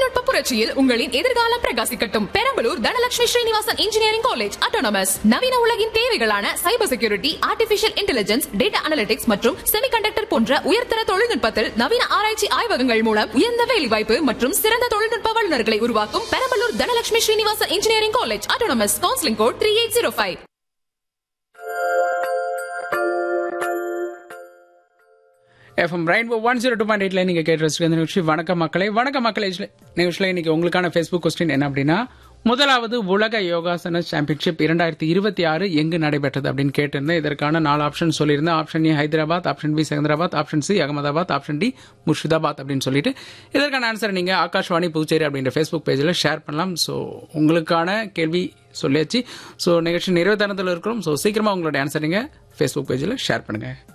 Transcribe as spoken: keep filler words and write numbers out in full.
தொழில்நுட்ப புரட்சியில் உங்களின் எதிர்காலம் பிரகாசிக்கட்டும். Perambalur Dhanalakshmi Srinivasan engineering college autonomous நவீன உலகின் தேவைகளான cyber security, artificial intelligence, data analytics மற்றும் செமிகண்டக்டர் போன்ற உயர்தர தொழில்நுட்பத்தில் நவீன ஆராய்ச்சி ஆய்வகங்கள் மூலம் உயர்ந்த வேலைவாய்ப்பு மற்றும் சிறந்த தொழில்நுட்ப வல்லுநர்களை உருவாக்கும் Perambalur Dhanalakshmi Srinivasan engineering college autonomous. Counselling code three eight zero five. FM rainbow one zero two point எயிட்ல நீங்க கேட்டு நிகழ்ச்சி வணக்கம் மக்களே. வணக்கம் மக்களே நிகழ்ச்சியில் இன்னைக்கு உங்களுக்கான ஃபேஸ்புக் கொஸ்டின் என்ன அப்படின்னா, முதலாவது உலக யோகாசன சாம்பியன்ஷிப் இரண்டாயிரத்தி இருபத்தி ஆறு எங்கு நடைபெற்றது அப்படின்னு கேட்டிருந்தேன். இதற்கான நாலு ஆப்ஷன் சொல்லியிருந்தேன். Option A Hyderabad, option B Secunderabad, option C Ahmedabad, option D Murshidabad அப்படின்னு சொல்லிட்டு இதற்கான ஆன்சர் நீங்க ஆகாஷ்வாணி புதுச்சேரி அப்படின்ற ஃபேஸ்புக் பேஜில் ஷேர் பண்ணலாம். ஸோ உங்களுக்கான கேள்வி சொல்லியாச்சு. ஸோ நிகழ்ச்சி நிறைவு தருணத்தில் இருக்கிறோம். ஸோ சீக்கிரமா உங்களுடைய ஆன்சர் நீங்க ஃபேஸ்புக் பேஜில் ஷேர் பண்ணுங்க.